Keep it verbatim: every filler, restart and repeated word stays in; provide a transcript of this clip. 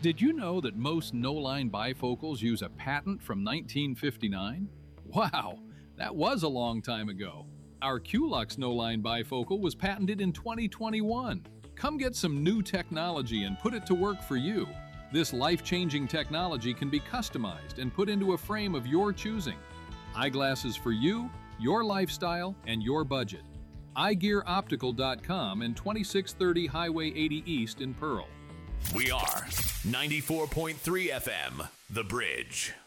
Did you know that most no-line bifocals use a patent from nineteen fifty-nine? Wow, that was a long time ago. Our Qlux no-line bifocal was patented in twenty twenty-one. Come get some new technology and put it to work for you. This life-changing technology can be customized and put into a frame of your choosing. Eyeglasses for you, your lifestyle, and your budget. eye gear optical dot com and twenty-six thirty Highway eighty East in Pearl. We are ninety-four point three F M, The Bridge.